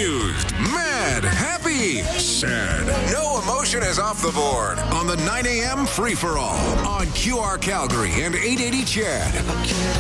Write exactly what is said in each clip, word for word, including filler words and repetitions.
confused, mad, happy, sad. No emotion is off the board on the nine a.m. free-for-all on Q R Calgary and eight eighty C H E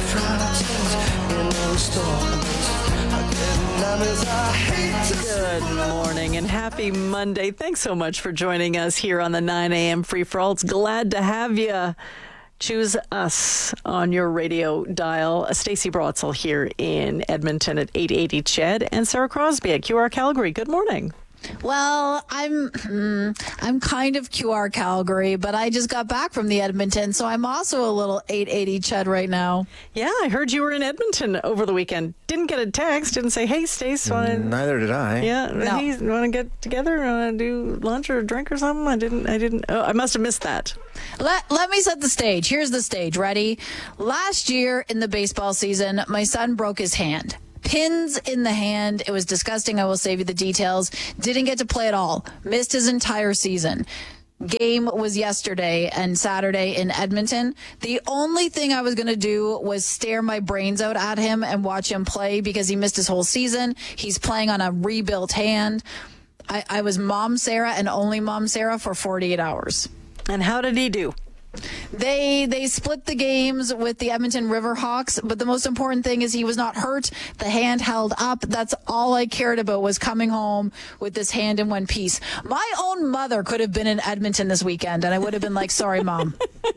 D. Good morning and happy Monday. Thanks so much for joining us here on the nine a.m. free-for-all. It's glad to have you. Choose us on your radio dial. Stacey Brotzel here in Edmonton at eight eighty C H E D and Sarah Crosby at Q R Calgary. Good morning. Well, I'm I'm kind of Q R Calgary, but I just got back from the Edmonton, so I'm also a little eight eighty C H E D right now. Yeah, I heard you were in Edmonton over the weekend. Didn't get a text, didn't say, hey, Stace, want to... Neither did I. Yeah, No. hey, want to get together, want to do lunch or drink or something? I didn't, I didn't, oh, I must have missed that. Let, let me set the stage. Here's the stage. Ready? Last year in the baseball season, my son broke his hand. Pins in the hand. It was disgusting. I will save you the details. Didn't get to play at all. Missed his entire season. Game was yesterday and Saturday in Edmonton. The only thing I was going to do was stare my brains out at him and watch him play because he missed his whole season. He's playing on a rebuilt hand. I, I was Mom Sarah and only Mom Sarah for forty-eight hours. And how did he do? They they split the games with the Edmonton Riverhawks, but the most important thing is he was not hurt. The hand held up. That's all I cared about, was coming home with this hand in one piece. My own mother could have been in Edmonton this weekend, and I would have been like, sorry, Mom.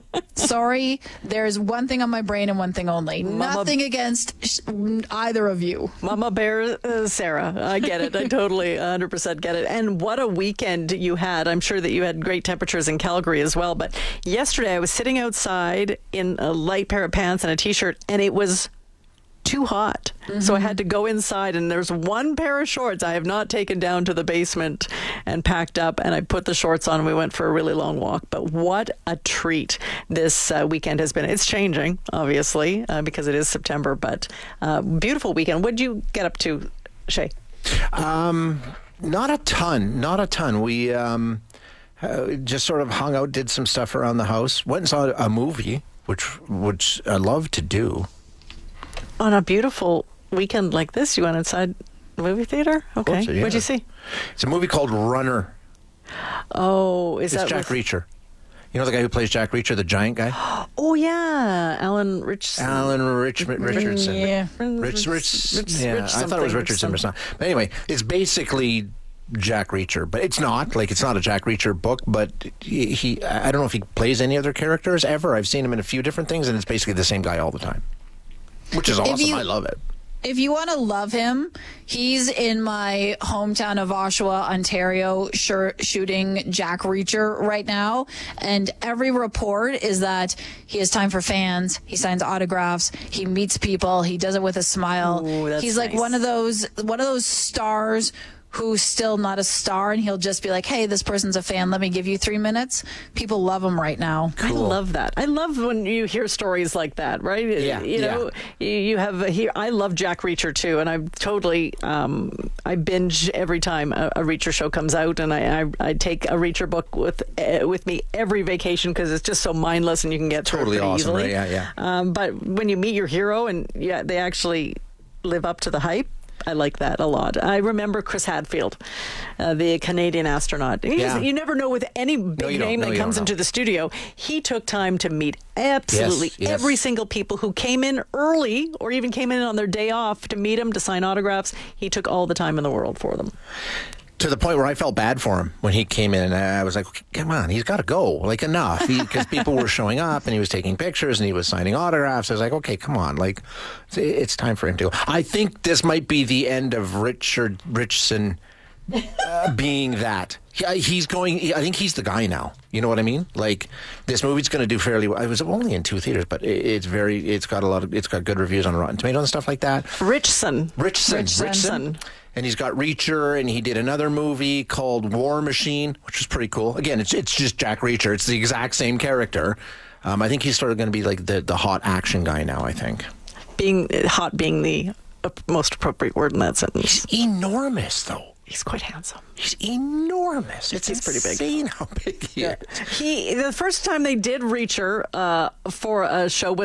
Sorry, there's one thing on my brain and one thing only. Mama, Nothing against sh- either of you. Mama Bear, uh, Sarah. I get it. I totally one hundred percent get it. And what a weekend you had. I'm sure that you had great temperatures in Calgary as well. But yesterday I was sitting outside in a light pair of pants and a t-shirt, and it was too hot. Mm-hmm. So I had to go inside, and there's one pair of shorts I have not taken down to the basement and packed up, and I put the shorts on and we went for a really long walk. But what a treat this uh, weekend has been. It's changing, obviously, uh, because it is September, but uh, beautiful weekend. What did you get up to, Shay? Um, not a ton. Not a ton. We um, uh, just sort of hung out, did some stuff around the house, went and saw a movie, which which I love to do. On a beautiful weekend like this, you went inside the movie theater? Okay. Course, yeah. What'd you see? It's a movie called Runner. Oh, is it's that Jack with... Reacher. You know the guy who plays Jack Reacher, the giant guy? Oh, yeah. Alan Richardson. Alan Rich- Richardson. Yeah. Rich, Rich, Rich- yeah, Rich I thought it was something, Richardson, but it's some- not. But anyway, it's basically Jack Reacher, but it's not. Like, it's not a Jack Reacher book, but he, he I don't know if he plays any other characters ever. I've seen him in a few different things, and it's basically the same guy all the time, which is awesome. you- I love it. If you want to love him, he's in my hometown of Oshawa, Ontario, sure, shooting Jack Reacher right now. And every report is that he has time for fans. He signs autographs. He meets people. He does it with a smile. Ooh, that's he's like nice. one of those one of those stars who's still not a star, and he'll just be like, hey, this person's a fan. Let me give you three minutes. People love him right now. I love that. I love when you hear stories like that, right? Yeah, You know, you you have a, he, I love Jack Reacher too, and I'm totally um, I binge every time a, a Reacher show comes out, and I I, I take a Reacher book with uh, with me every vacation because it's just so mindless and you can get through Totally it pretty awesome, easily. right? Yeah, yeah. Um, but when you meet your hero and yeah, they actually live up to the hype. I like that a lot. I remember Chris Hadfield, uh, the Canadian astronaut. He Yeah. just, you never know with any big you don't. name No, that you comes don't know. into the studio. He took time to meet absolutely Yes, yes. every single people who came in early or even came in on their day off to meet him, to sign autographs. He took all the time in the world for them. To the point where I felt bad for him when he came in, and I was like, come on, he's got to go. Like, enough. Because people were showing up, and he was taking pictures, and he was signing autographs. I was like, okay, come on. Like, it's, it's time for him to go. I think this might be the end of Richard Richardson uh, being that. He, he's going, he, I think he's the guy now. You know what I mean? Like, this movie's going to do fairly well. It was only in two theaters, but it, it's very, it's got a lot of, it's got good reviews on Rotten Tomatoes and stuff like that. Richson. Richardson. Richardson. Richardson. And he's got Reacher, and he did another movie called War Machine, which was pretty cool. Again, it's it's just Jack Reacher. It's the exact same character. Um, I think he's sort of going to be like the, the hot action guy now, I think. Being hot being the most appropriate word in that sentence. He's enormous, though. He's quite handsome. He's enormous. It's He's pretty big. insane how big he is. He the first time they did Reacher uh, for a show was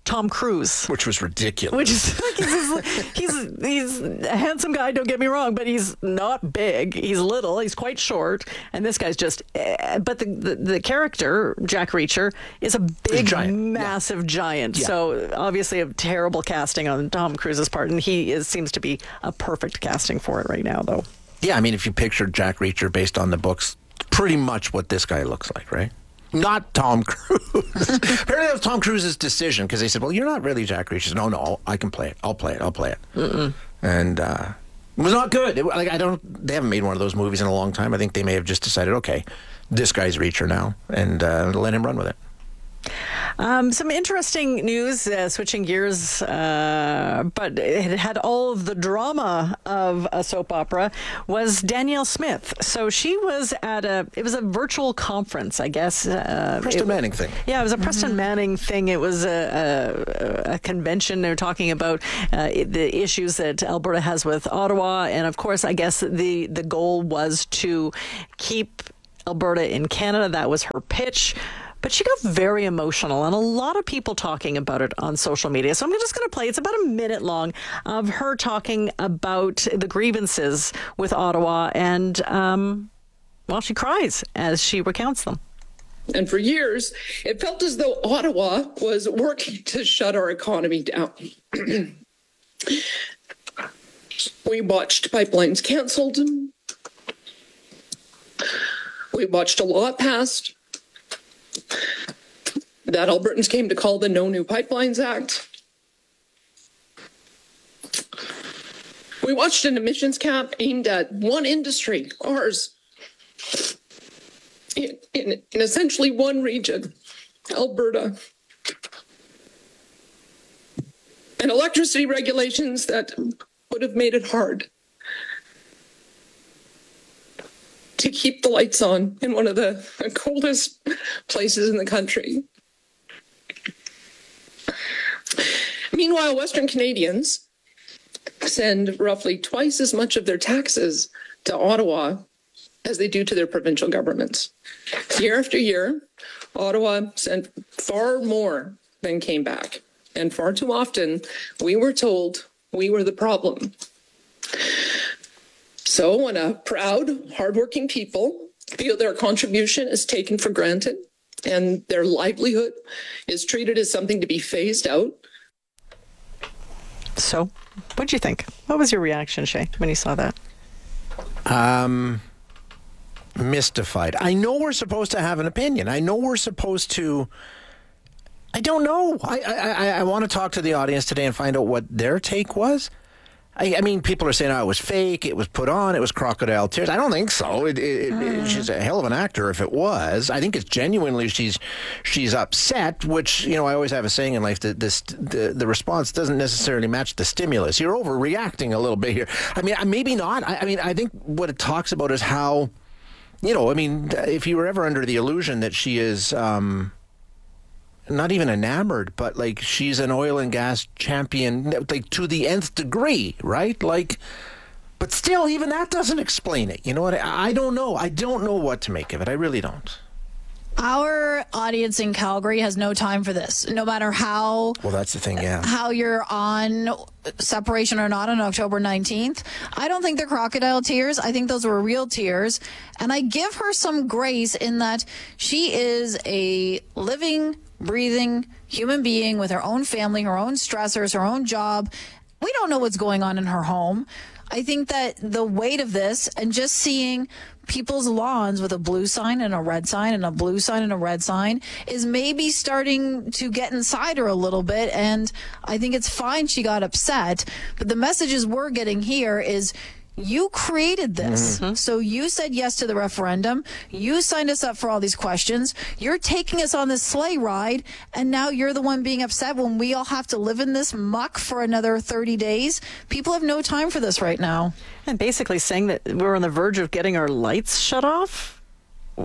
Tom Cruise. Which was ridiculous. Which is like he's, he's he's a handsome guy, don't get me wrong, but he's not big. He's little. He's quite short, and this guy's just. Uh, but the, the the character Jack Reacher is a big, giant. massive yeah. giant. Yeah. So obviously a terrible casting on Tom Cruise's part, and he is seems to be a perfect casting for it right now, though. Yeah, I mean, if you picture Jack Reacher based on the books, pretty much what this guy looks like, right? Not Tom Cruise. Apparently that was Tom Cruise's decision because they said, well, you're not really Jack Reacher. Said, no, no, I can play it. I'll play it. I'll play it. Mm-mm. And uh, it was not good. It, like I don't. They haven't made one of those movies in a long time. I think they may have just decided, okay, this guy's Reacher now, and uh, let him run with it. Um, some interesting news, uh, switching gears, uh, but it had all of the drama of a soap opera, was Danielle Smith. So she was at a, it was a virtual conference, I guess. Uh, Preston it, Manning thing. Yeah, it was a Preston mm-hmm. Manning thing. It was a, a, a convention. They were talking about uh, the issues that Alberta has with Ottawa. And of course, I guess the, the goal was to keep Alberta in Canada. That was her pitch. But she got very emotional, and a lot of people talking about it on social media. So I'm just going to play, it's about a minute long, of her talking about the grievances with Ottawa, and, um, well, she cries as she recounts them. And for years, it felt as though Ottawa was working to shut our economy down. We watched pipelines canceled. We watched a law passed that Albertans came to call the No New Pipelines Act. We watched an emissions cap aimed at one industry, ours, in, in, in essentially one region, Alberta. And electricity regulations that would have made it hard to keep the lights on in one of the coldest places in the country. Meanwhile, Western Canadians send roughly twice as much of their taxes to Ottawa as they do to their provincial governments. Year after year, Ottawa sent far more than came back. And far too often, we were told we were the problem. So when a proud, hardworking people feel their contribution is taken for granted and their livelihood is treated as something to be phased out. So, what'd you think? What was your reaction, Shay, when you saw that? Um, mystified. I know we're supposed to have an opinion. I know we're supposed to... I don't know. I, I, I want to talk to the audience today and find out what their take was. I, I mean, people are saying, oh, it was fake, it was put on, it was crocodile tears. I don't think so. It, it, mm. it, she's a hell of an actor if it was. I think it's genuinely she's she's upset, which, you know, I always have a saying in life that this, the, the response doesn't necessarily match the stimulus. You're overreacting a little bit here. I mean, maybe not. I, I mean, I think what it talks about is how, you know, I mean, if you were ever under the illusion that she is... Um, not even enamored, but like she's an oil and gas champion, like to the nth degree, right? Like, but still, even that doesn't explain it. You know what? I, I don't know. I don't know what to make of it. I really don't. Our audience in Calgary has no time for this. No matter how well, that's the thing, yeah. How you're on separation or not on October nineteenth. I don't think they're crocodile tears. I think those were real tears. And I give her some grace in that she is a living, breathing human being with her own family, her own stressors, her own job. We don't know what's going on in her home. I think that the weight of this and just seeing people's lawns with a blue sign and a red sign and a blue sign and a red sign is maybe starting to get inside her a little bit. And I think it's fine she got upset. But the messages we're getting here is you created this. Mm-hmm. So you said yes to the referendum. You signed us up for all these questions. You're taking us on this sleigh ride. And now you're the one being upset when we all have to live in this muck for another thirty days. People have no time for this right now. And basically saying that we're on the verge of getting our lights shut off. Yeah,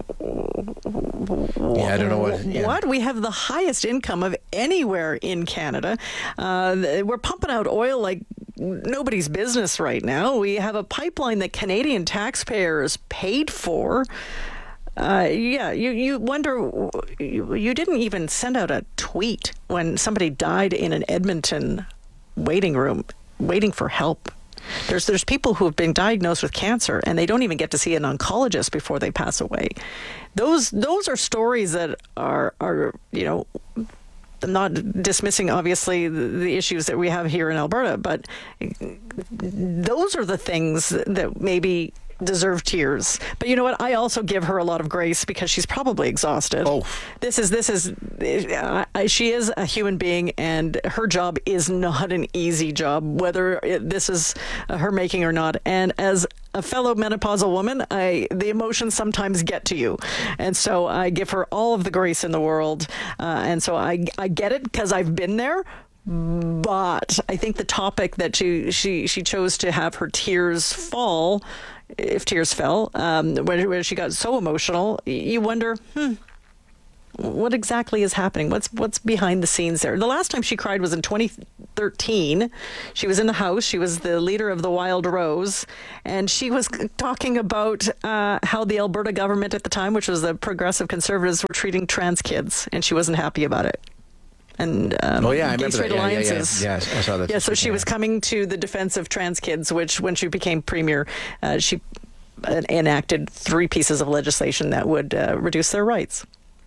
I don't know what. Yeah. What? We have the highest income of anywhere in Canada. Uh, we're pumping out oil like nobody's business right now. We have a pipeline that Canadian taxpayers paid for. Uh, yeah, you, you wonder, you, you didn't even send out a tweet when somebody died in an Edmonton waiting room, waiting for help. There's there's people who have been diagnosed with cancer and they don't even get to see an oncologist before they pass away. Those those are stories that are, are you know, I'm not dismissing, obviously, the, the issues that we have here in Alberta, but those are the things that maybe deserve tears. But you know what? I also give her a lot of grace because she's probably exhausted. Oh. This is, this is, uh, she is a human being and her job is not an easy job, whether it, this is her making or not. And as a fellow menopausal woman, I the emotions sometimes get to you. And so I give her all of the grace in the world. Uh, and so I, I get it because I've been there. But I think the topic that she, she, she chose to have her tears fall, if tears fell, um, when, when she got so emotional, you wonder, hmm, what exactly is happening? What's what's behind the scenes there? The last time she cried was in twenty thirteen. She was in the House. She was the leader of the Wild Rose. And she was talking about uh, how the Alberta government at the time, which was the Progressive Conservatives, were treating trans kids. And she wasn't happy about it. And um, oh yeah, I Gay remember Straight that. Yeah, Alliances. yeah, yeah. Yes, I saw that. Yeah, so she yeah. was coming to the defense of trans kids, which when she became premier, uh, she uh, enacted three pieces of legislation that would uh, reduce their rights.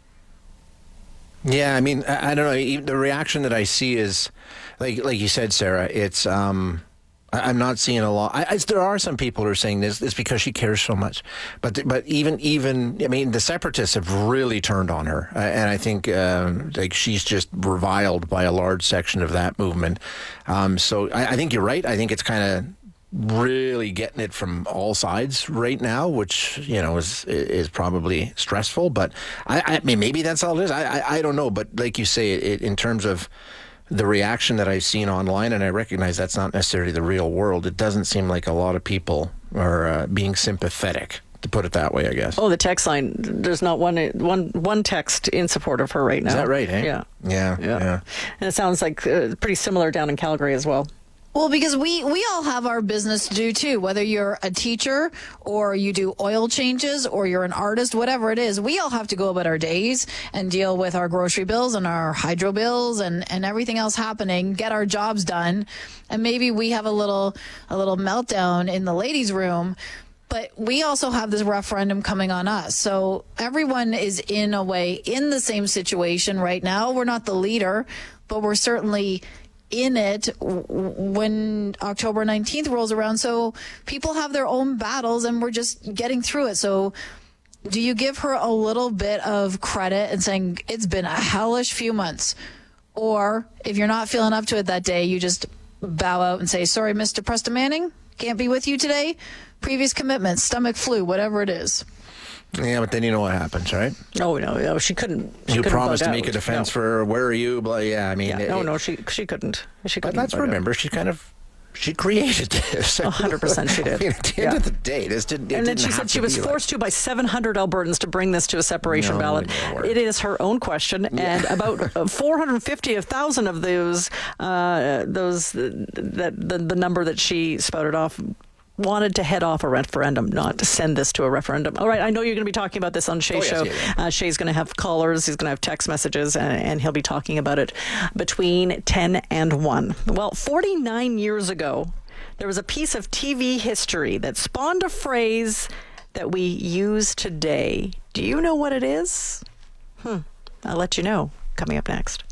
Yeah, I mean, I, I don't know. Even the reaction that I see is, like, like you said, Sarah. It's um, I, I'm not seeing a lot. I, I, there are some people who are saying this. It's because she cares so much, but th- but even even I mean, the separatists have really turned on her, uh, and I think um, like she's just reviled by a large section of that movement. Um, so I, I think you're right. I think it's kind of really getting it from all sides right now, which, you know, is is probably stressful. But I, I mean, maybe that's all it is. I I, I don't know. But like you say, it, in terms of the reaction that I've seen online, and I recognize that's not necessarily the real world, it doesn't seem like a lot of people are uh, being sympathetic, to put it that way, I guess. Oh, the text line. There's not one one one text in support of her right now. Is that right, eh? Yeah. Yeah, Yeah. yeah. And it sounds like uh, pretty similar down in Calgary as well. Well, because we, we all have our business to do too, whether you're a teacher or you do oil changes or you're an artist, whatever it is, we all have to go about our days and deal with our grocery bills and our hydro bills and, and everything else happening, get our jobs done. And maybe we have a little, a little meltdown in the ladies' room, but we also have this referendum coming on us. So everyone is in a way in the same situation right now. We're not the leader, but we're certainly in it when October nineteenth rolls around. So people have their own battles and we're just getting through it. So do you give her a little bit of credit and saying it's been a hellish few months? Or if you're not feeling up to it that day, you just bow out and say, sorry, Mister Preston Manning, can't be with you today. Previous commitments, stomach flu, whatever it is. Yeah, but then you know what happens, right? Oh, no, no she couldn't. She you couldn't promised to bug make out. a defense No. for her. Where are you? Blah, yeah, I mean. Yeah, it, no, it, no, she she couldn't. She But couldn't. let's bug out. remember, she kind of, she created this. one hundred percent she did. I mean, at the end Yeah. of the day, this didn't. It And then didn't she have said to she was be like- forced to by seven hundred Albertans to bring this to a separation No, ballot. Lord. It is her own question, and about four hundred fifty thousand of those, uh, those that the, the number that she spouted off, wanted to head off a referendum, not to send this to a referendum. All right, I know you're going to be talking about this on Shay's Oh, yes, show. yeah, yeah. Uh, Shay's going to have callers, he's going to have text messages, and, and he'll be talking about it between ten and one. Well, forty-nine years ago, there was a piece of T V history that spawned a phrase that we use today. Do you know what it is? Hmm. I'll let you know coming up next.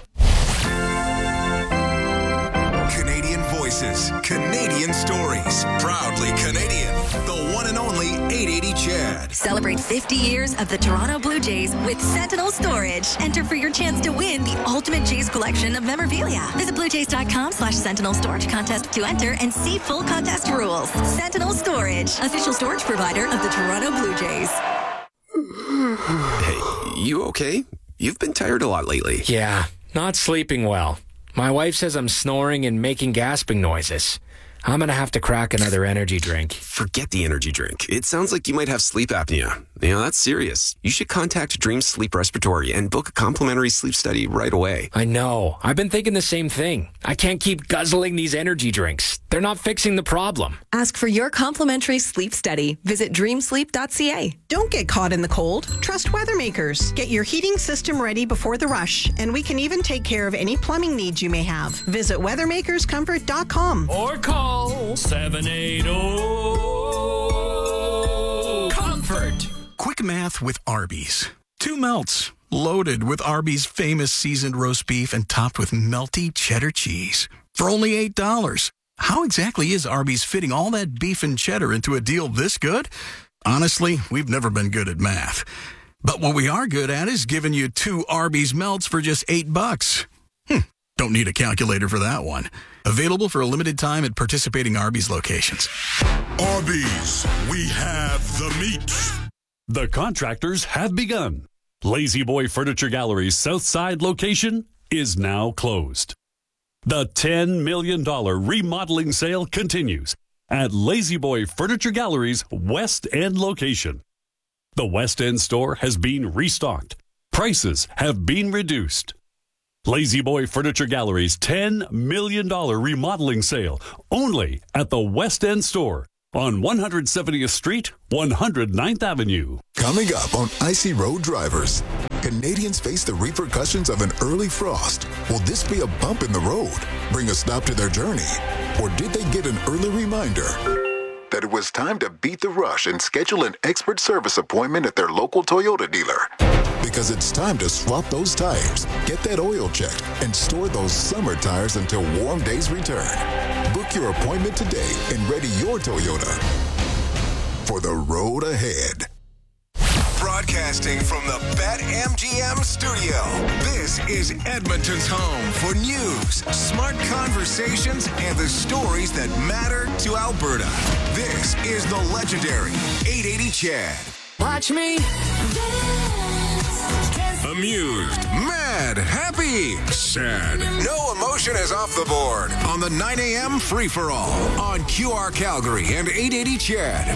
Canadian voices, Canadian stories. Proudly Canadian. The one and only eight eighty Chad. Celebrate fifty years of the Toronto Blue Jays with Sentinel Storage. Enter for your chance to win the ultimate Jays collection of memorabilia. Visit bluejays.com slash Sentinel Storage contest to enter and see full contest rules. Sentinel Storage, official storage provider of the Toronto Blue Jays. Hey, you okay? You've been tired a lot lately. Yeah, not sleeping well. My wife says I'm snoring and making gasping noises. I'm going to have to crack another energy drink. Forget the energy drink. It sounds like you might have sleep apnea. You know, that's serious. You should contact Dream Sleep Respiratory and book a complimentary sleep study right away. I know. I've been thinking the same thing. I can't keep guzzling these energy drinks. They're not fixing the problem. Ask for your complimentary sleep study. Visit dream sleep dot c a. Don't get caught in the cold. Trust Weathermakers. Get your heating system ready before the rush, and we can even take care of any plumbing needs you may have. Visit weathermakers comfort dot com. Or call seven eight zero comfort. Quick math with Arby's. Two melts, loaded with Arby's famous seasoned roast beef and topped with melty cheddar cheese. For only eight dollars. How exactly is Arby's fitting all that beef and cheddar into a deal this good? Honestly, we've never been good at math. But what we are good at is giving you two Arby's melts for just eight bucks. Hmm, don't need a calculator for that one. Available for a limited time at participating Arby's locations. Arby's, we have the meat. The contractors have begun. Lazy Boy Furniture Gallery's Southside location is now closed. The ten million dollars remodeling sale continues at Lazy Boy Furniture Gallery's West End location. The West End store has been restocked. Prices have been reduced. Lazy Boy Furniture Gallery's ten million dollars remodeling sale only at the West End store on one hundred seventieth Street, one hundred ninth Avenue. Coming up on Icy Road Drivers, Canadians face the repercussions of an early frost. Will this be a bump in the road, bring a stop to their journey? Or did they get an early reminder that it was time to beat the rush and schedule an expert service appointment at their local Toyota dealer? Because it's time to swap those tires, get that oil checked, and store those summer tires until warm days return. Book your appointment today and ready your Toyota for the road ahead. Broadcasting from the BetMGM studio, this is Edmonton's home for news, smart conversations, and the stories that matter to Alberta. This is the legendary eight eighty Chad. Watch me. Amused, mad, happy, sad. No emotion is off the board on the nine a.m. free-for-all on Q R Calgary and eight eighty Chad.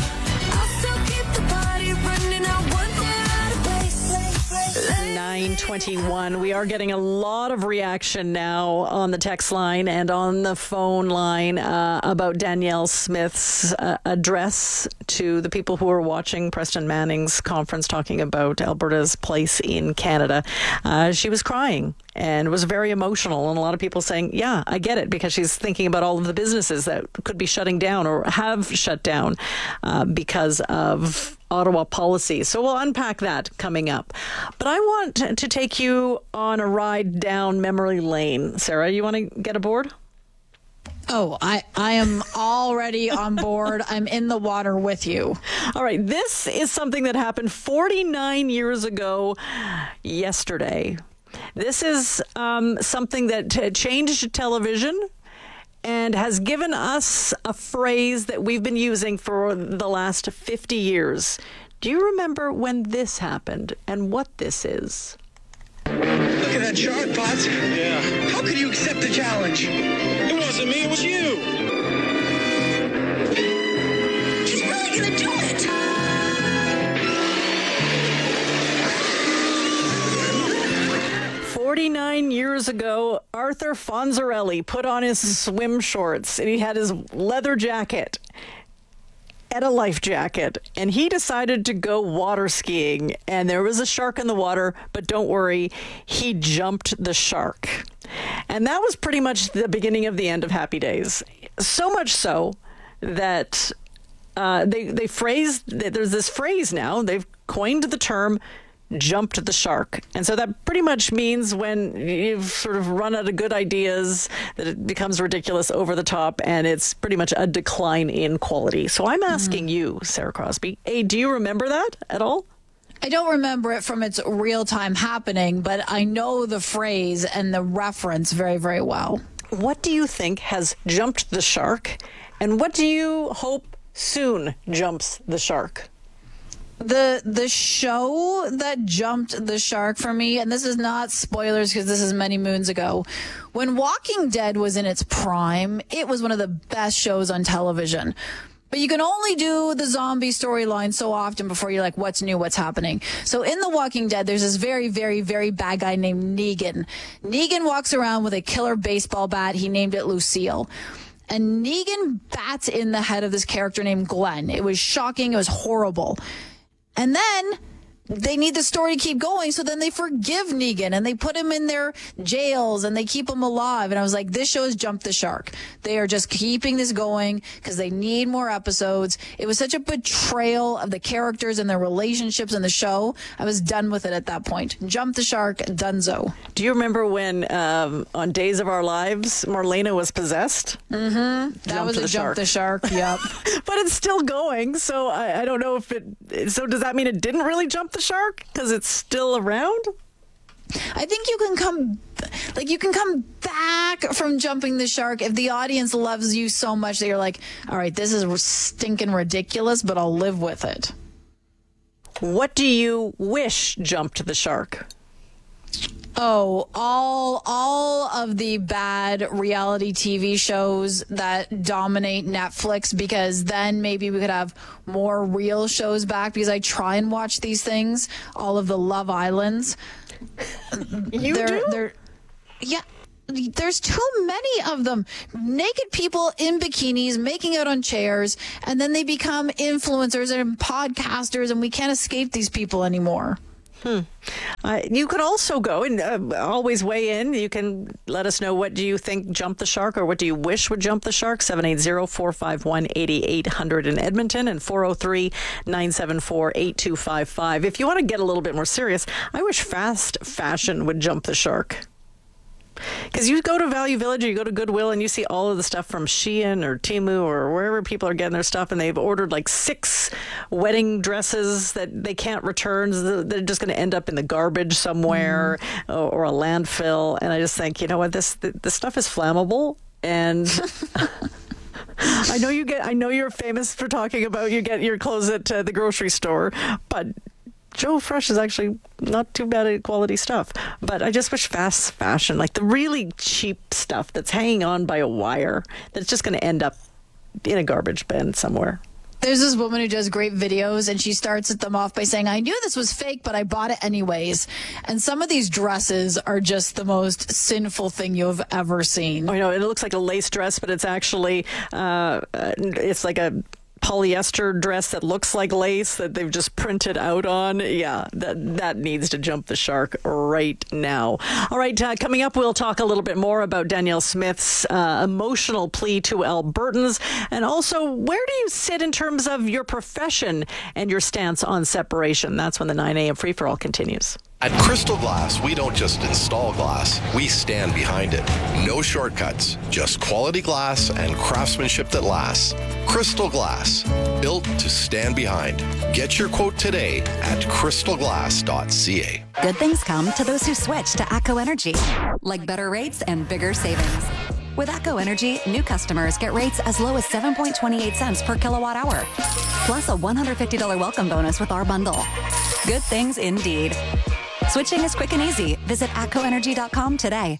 nine twenty-one. We are getting a lot of reaction now on the text line and on the phone line uh, about Danielle Smith's uh, address to the people who are watching Preston Manning's conference talking about Alberta's place in Canada. Uh, she was crying and was very emotional, and a lot of people saying, yeah, I get it, because she's thinking about all of the businesses that could be shutting down or have shut down uh, because of Ottawa policy. So we'll unpack that coming up. But I want to take you on a ride down memory lane. Sarah, you want to get aboard? Oh, I, I am already on board. I'm in the water with you. All right. This is something that happened forty-nine years ago yesterday. This is um, something that t- changed television and has given us a phrase that we've been using for the last fifty years. Do you remember when this happened and what this is? Look at that chart, Potts. Yeah. How could you accept the challenge? It wasn't me, it was you. He's really gonna do it. forty-nine years ago, Arthur Fonzarelli put on his swim shorts and he had his leather jacket and a life jacket, and he decided to go water skiing, and there was a shark in the water, but don't worry, he jumped the shark. And that was pretty much the beginning of the end of Happy Days. So much so that uh, they, they phrased, there's this phrase now, they've coined the term jumped the shark. And so that pretty much means when you've sort of run out of good ideas, that it becomes ridiculous, over the top, and it's pretty much a decline in quality. So I'm asking mm. you, Sarah Crosby, A, do you remember that at all? I don't remember it from its real time happening, but I know the phrase and the reference very, very well. What do you think has jumped the shark, and what do you hope soon jumps the shark? The the show that jumped the shark for me, and this is not spoilers because this is many moons ago, when Walking Dead was in its prime, it was one of the best shows on television. But you can only do the zombie storyline so often before you're like, what's new, what's happening? So in The Walking Dead, there's this very, very, very bad guy named Negan. Negan walks around with a killer baseball bat. He named it Lucille. And Negan bats in the head of this character named Glenn. It was shocking. It was horrible. And then they need the story to keep going, so then they forgive Negan and they put him in their jails and they keep him alive. And I was like, this show has jumped the shark. They are just keeping this going because they need more episodes. It was such a betrayal of the characters and their relationships in the show. I was done with it at that point. Jump the shark, dunzo. Do you remember when um, on Days of Our Lives, Marlena was possessed? Mm-hmm. That Jump was to a the jump shark. the shark, yep. But it's still going, so I, I don't know if it... So does that mean it didn't really jump the shark because it's still around? I think you can come, like you can come back from jumping the shark if the audience loves you so much that you're like, all right, this is stinking ridiculous, but I'll live with it. What do you wish jumped the shark? Oh, all all of the bad reality T V shows that dominate Netflix, because then maybe we could have more real shows back, because I try and watch these things, all of the Love Islands. You they're, do? They're, yeah. There's too many of them. Naked people in bikinis making out on chairs, and then they become influencers and podcasters, and we can't escape these people anymore. Hmm. Uh, you could also go and uh, always weigh in. You can let us know, what do you think jumped the shark, or what do you wish would jump the shark? seven eight zero, four five one, eight eight zero zero in Edmonton and four oh three, nine seven four, eight two five five. If you want to get a little bit more serious, I wish fast fashion would jump the shark. Because you go to Value Village or you go to Goodwill and you see all of the stuff from Shein or Temu or wherever people are getting their stuff, and they've ordered like six wedding dresses that they can't return. They're just going to end up in the garbage somewhere mm. or, or a landfill. And I just think, you know what, this this stuff is flammable. And I know you get. I know you're famous for talking about you get your clothes at uh, the grocery store, but Joe Fresh is actually not too bad at quality stuff. But I just wish fast fashion, like the really cheap stuff that's hanging on by a wire, that's just going to end up in a garbage bin somewhere. There's this woman who does great videos, and she starts them off by saying, I knew this was fake, but I bought it anyways. And some of these dresses are just the most sinful thing you've ever seen. I know, it looks like a lace dress, but it's actually, uh, it's like a polyester dress that looks like lace that they've just printed out on. Yeah, that that needs to jump the shark right now. All right, uh, coming up, we'll talk a little bit more about Danielle Smith's uh, emotional plea to Albertans, and also, where do you sit in terms of your profession and your stance on separation? That's when the nine a.m. free-for-all continues. At Crystal Glass, we don't just install glass, we stand behind it. No shortcuts, just quality glass and craftsmanship that lasts. Crystal Glass, built to stand behind. Get your quote today at crystal glass dot c a. Good things come to those who switch to ATCO Energy, like better rates and bigger savings. With ATCO Energy, new customers get rates as low as seven point two eight cents per kilowatt hour, plus a one hundred fifty dollars welcome bonus with our bundle. Good things indeed. Switching is quick and easy. Visit atco energy dot com today.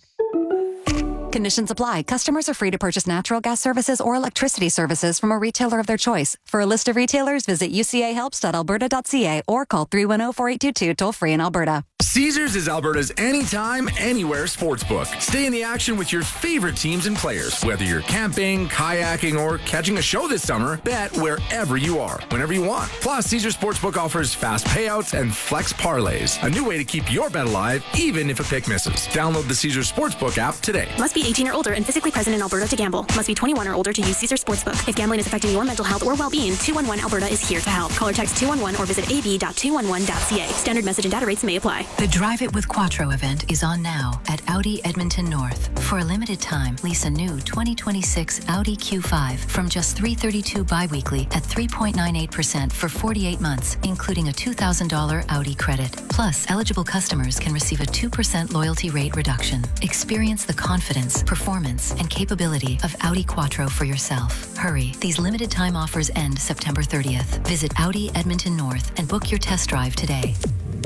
Conditions apply. Customers are free to purchase natural gas services or electricity services from a retailer of their choice. For a list of retailers, visit u c a helps dot alberta dot c a or call three one zero, four eight two two toll free in Alberta. Caesars is Alberta's anytime, anywhere sportsbook. Stay in the action with your favorite teams and players. Whether you're camping, kayaking, or catching a show this summer, bet wherever you are, whenever you want. Plus, Caesars Sportsbook offers fast payouts and flex parlays, a new way to keep your bet alive, even if a pick misses. Download the Caesars Sportsbook app today. Must be eighteen or older and physically present in Alberta to gamble. Must be twenty-one or older to use Caesars Sportsbook. If gambling is affecting your mental health or well-being, two one one Alberta is here to help. Call or text two one one or visit a b dot two one one dot c a. Standard message and data rates may apply. The Drive It with Quattro event is on now at Audi Edmonton North. For a limited time, lease a new twenty twenty-six Audi Q five from just three hundred thirty-two dollars biweekly at three point nine eight percent for forty-eight months, including a two thousand dollars Audi credit. Plus, eligible customers can receive a two percent loyalty rate reduction. Experience the confidence confidence, performance, and capability of Audi Quattro for yourself. Hurry, these limited time offers end September thirtieth. Visit Audi Edmonton North and book your test drive today.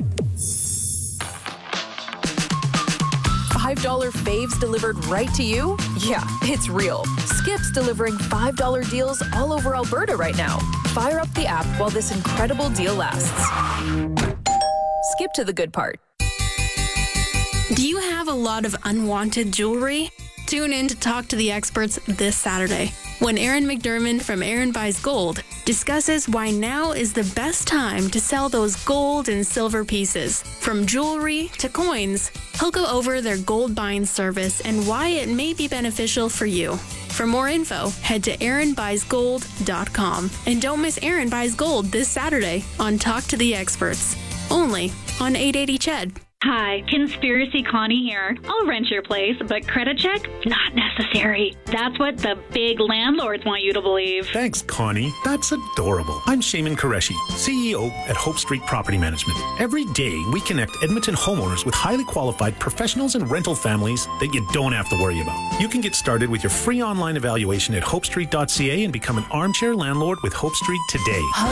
five dollar faves delivered right to you? Yeah, it's real. Skip's delivering five dollar deals all over Alberta right now. Fire up the app while this incredible deal lasts. Skip to the good part. Do you have a lot of unwanted jewelry? Tune in to Talk to the Experts this Saturday when Aaron McDermott from Aaron Buys Gold discusses why now is the best time to sell those gold and silver pieces. From jewelry to coins, he'll go over their gold buying service and why it may be beneficial for you. For more info, head to aaron buys gold dot com. And don't miss Aaron Buys Gold this Saturday on Talk to the Experts, only on eight eighty C H E D. Hi, Conspiracy Connie here. I'll rent your place, but credit check? Not necessary. That's what the big landlords want you to believe. Thanks, Connie. That's adorable. I'm Shaman Qureshi, C E O at Hope Street Property Management. Every day, we connect Edmonton homeowners with highly qualified professionals and rental families that you don't have to worry about. You can get started with your free online evaluation at hope street dot c a and become an armchair landlord with Hope Street today.